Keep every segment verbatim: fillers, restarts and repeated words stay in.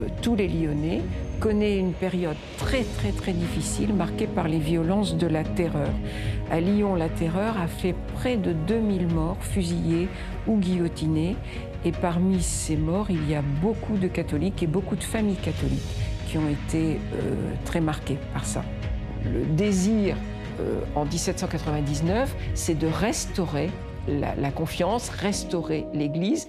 Tous les Lyonnais connaissent une période très très très difficile marquée par les violences de la terreur. À Lyon, la terreur a fait près de deux mille morts fusillés ou guillotinés. Et parmi ces morts, il y a beaucoup de catholiques et beaucoup de familles catholiques qui ont été euh, très marquées par ça. Le désir euh, en dix-sept cent quatre-vingt-dix-neuf, c'est de restaurer la, la confiance, restaurer l'Église.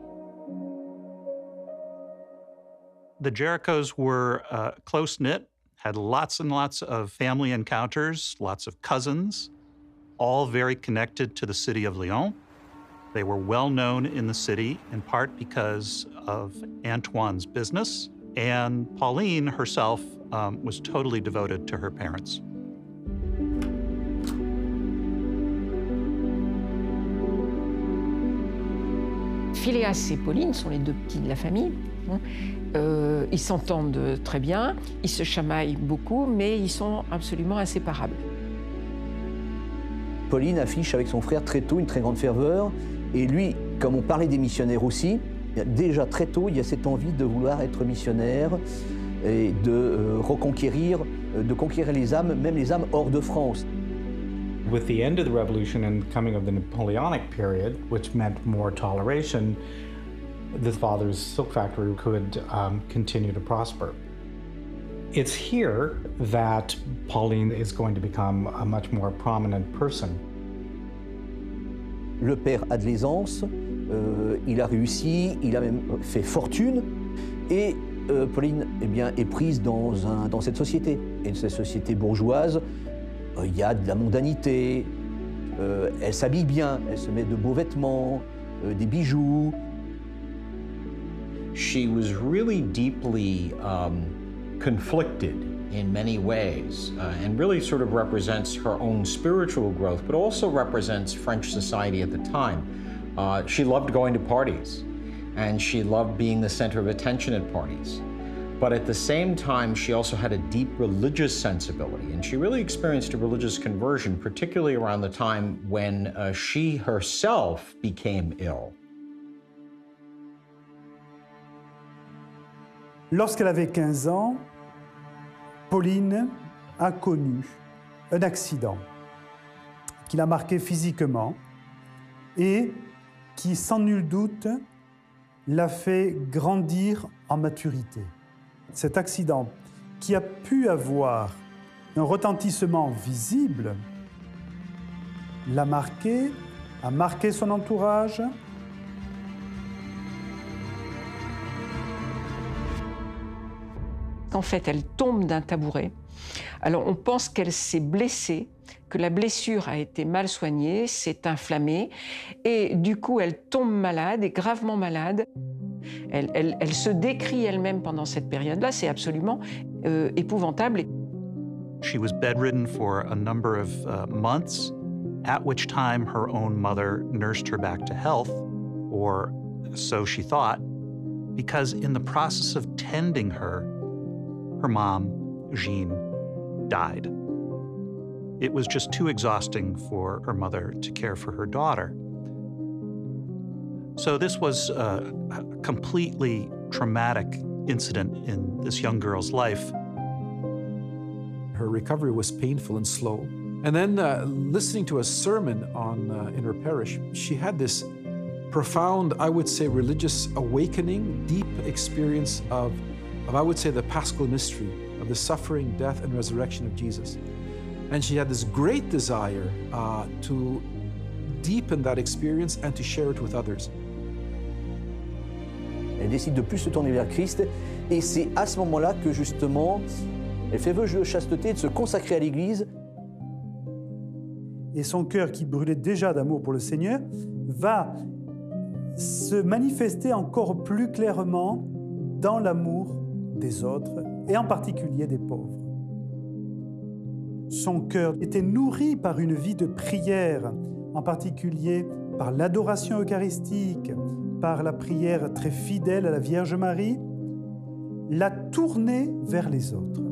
The Jericos were uh, close-knit, had lots and lots of family encounters, lots of cousins, all very connected to the city of Lyon. They were well known in the city, in part because of Antoine's business, and Pauline herself um, was totally devoted to her parents. Phileas et Pauline sont les deux petits de la famille. Euh, ils s'entendent très bien, ils se chamaillent beaucoup, mais ils sont absolument inséparables. Pauline affiche avec son frère très tôt une très grande ferveur, et lui, comme on parlait des missionnaires aussi, déjà très tôt, il y a cette envie de vouloir être missionnaire et de euh, reconquérir, de conquérir les âmes, même les âmes hors de France. With the end of the revolution and coming of the Napoleonic period, which meant more toleration, the father's silk factory could um, continue to prosper. It's here that Pauline is going to become a much more prominent person. Le père a de l'aisance, euh, il a réussi, il a même fait fortune, et euh, Pauline eh bien, est prise dans, un, dans cette société. Et cette société bourgeoise, euh, il y a de la mondanité, euh, elle s'habille bien, elle se met de beaux vêtements, euh, des bijoux. She was really deeply um, conflicted in many ways, uh, and really sort of represents her own spiritual growth, but also represents French society at the time. Uh, she loved going to parties, and she loved being the center of attention at parties. But at the same time, she also had a deep religious sensibility, and she really experienced a religious conversion, particularly around the time when uh, she herself became ill. Lorsqu'elle avait quinze ans, Pauline a connu un accident qui l'a marquée physiquement et qui, sans nul doute, l'a fait grandir en maturité. Cet accident, qui a pu avoir un retentissement visible, l'a marqué, a marqué son entourage. En fait, elle tombe d'un tabouret. Alors, on pense qu'elle s'est blessée, que la blessure a été mal soignée, s'est inflammée, et du coup, elle tombe malade, et gravement malade. Elle, elle, elle se décrit elle-même pendant cette période-là, c'est absolument euh, épouvantable. She was bedridden for a number of uh, months, at which time her own mother nursed her back to health, or so she thought, because in the process of tending her, her mom, Jean, died. It was just too exhausting for her mother to care for her daughter. So this was a completely traumatic incident in this young girl's life. Her recovery was painful and slow. And then uh, listening to a sermon on, uh, in her parish, she had this profound, I would say, religious awakening, deep experience of of, I would say, the Paschal mystery of the suffering, death, and resurrection of Jesus. And she had this great desire uh, to deepen that experience and to share it with others. Elle décide de plus se tourner vers Christ, et c'est à ce moment-là que, justement, elle fait vœu de chasteté, de se consacrer à l'Église. Et son cœur, qui brûlait déjà d'amour pour le Seigneur, va se manifester encore plus clairement dans l'amour des autres, et en particulier des pauvres. Son cœur était nourri par une vie de prière, en particulier par l'adoration eucharistique, par la prière très fidèle à la Vierge Marie, l'a tournée vers les autres.